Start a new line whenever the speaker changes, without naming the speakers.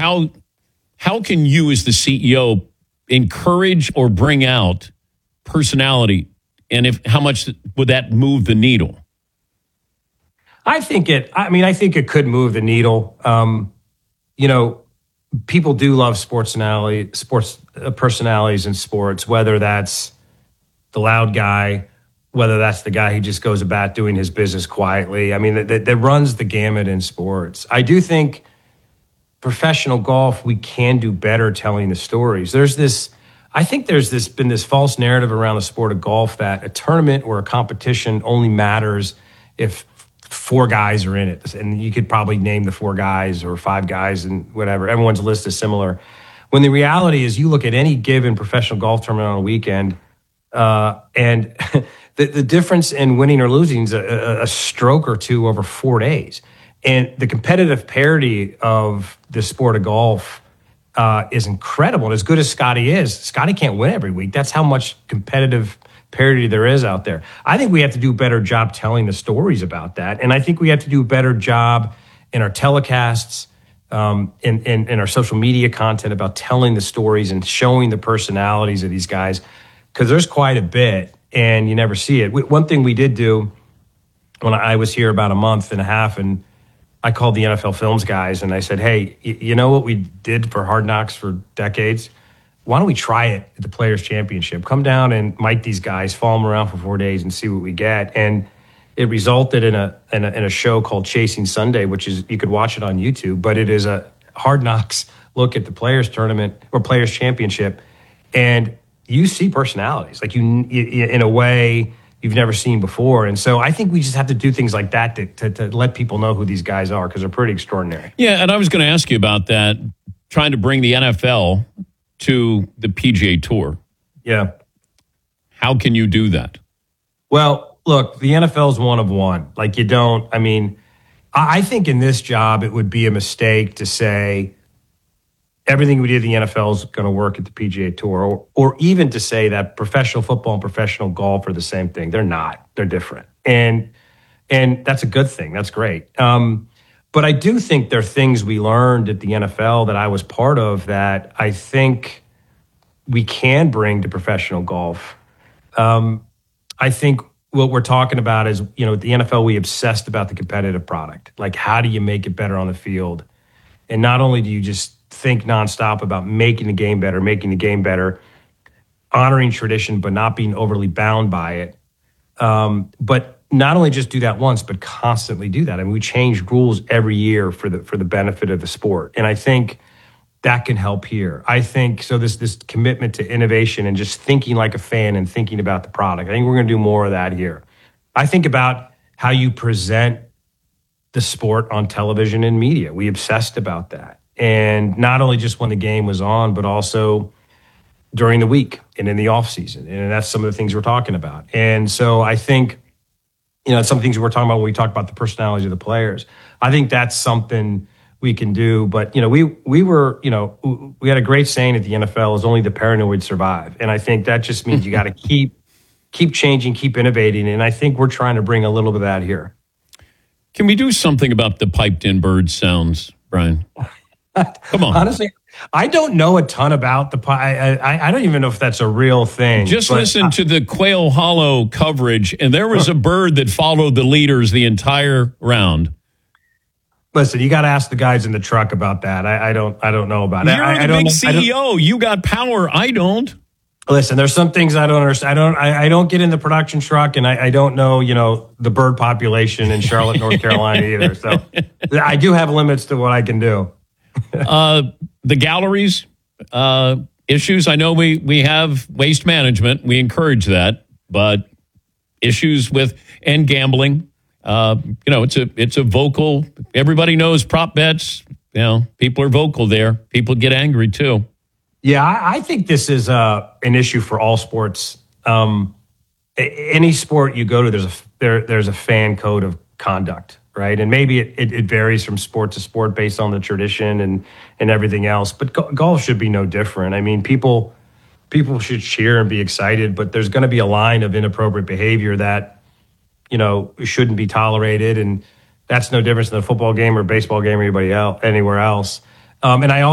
how can you as the CEO encourage or bring out personality, and how much would that move the needle?
I think it could move the needle. People do love personalities in sports, whether that's the loud guy, whether that's the guy who just goes about doing his business quietly. I mean, that runs the gamut in sports. I do think professional golf, we can do better telling the stories. There's been this false narrative around the sport of golf that a tournament or a competition only matters if 4 guys are in it. And you could probably name the 4 guys or 5 guys and whatever. Everyone's list is similar. When the reality is you look at any given professional golf tournament on a weekend, and the difference in winning or losing is a stroke or 2 over 4 days. And the competitive parity of the sport of golf is incredible. And as good as Scotty is, Scotty can't win every week. That's how much competitive parity there is out there. I think we have to do a better job telling the stories about that. And I think we have to do a better job in our telecasts, in our social media content about telling the stories and showing the personalities of these guys, because there's quite a bit and you never see it. One thing we did do when I was here about a month and a half, and I called the NFL Films guys and I said, hey, you know what we did for Hard Knocks for decades? Why don't we try it at the Players Championship? Come down and mic these guys, follow them around for 4 days and see what we get. And it resulted in a show called Chasing Sunday, which is, you could watch it on YouTube, but it is a Hard Knocks look at the Players Tournament or Players Championship. And you see personalities like you in a way you've never seen before. And so I think we just have to do things like that to let people know who these guys are, because they're pretty extraordinary.
Yeah, and I was going to ask you about that, trying to bring the NFL to the PGA Tour.
Yeah.
How can you do that?
Well, look, the NFL is one of one. Like I think in this job, it would be a mistake to say everything we did at the NFL is going to work at the PGA Tour, or even to say that professional football and professional golf are the same thing. They're not. They're different. And that's a good thing. That's great. But I do think there are things we learned at the NFL that I was part of that I think we can bring to professional golf. I think what we're talking about is, at the NFL, we obsessed about the competitive product. Like, how do you make it better on the field? And not only do you just think nonstop about making the game better, honoring tradition, but not being overly bound by it. But not only just do that once, but constantly do that. I mean, we change rules every year for the benefit of the sport. And I think that can help here. I think so this commitment to innovation and just thinking like a fan and thinking about the product. I think we're going to do more of that here. I think about how you present the sport on television and media. We obsessed about that. And not only just when the game was on, but also during the week and in the off season. And that's some of the things we're talking about. And so I think, some things we're talking about when we talk about the personalities of the players. I think that's something we can do. But, we had a great saying at the NFL is only the paranoid survive. And I think that just means you got to keep changing, keep innovating. And I think we're trying to bring a little bit of that here.
Can we do something about the piped in bird sounds, Brian? Come on.
Honestly, I don't know a ton about I don't even know if that's a real thing.
Just listen to the Quail Hollow coverage, and there was a bird that followed the leaders the entire round.
Listen, you got to ask the guys in the truck about that. I don't know about it.
You're the big CEO. You got power. I don't.
Listen, there's some things I don't understand. I don't get in the production truck, and I don't know, the bird population in Charlotte, North Carolina either. So I do have limits to what I can do.
The galleries issues. I know we have waste management. We encourage that, but issues with and gambling. It's a vocal. Everybody knows prop bets. People are vocal there. People get angry too.
Yeah, I think this is an issue for all sports. Any sport you go to, there's a fan code of conduct. Right. And maybe it varies from sport to sport based on the tradition and everything else. But golf should be no different. I mean, people should cheer and be excited, but there's going to be a line of inappropriate behavior that, shouldn't be tolerated. And that's no difference in a football game or baseball game or anywhere else. And I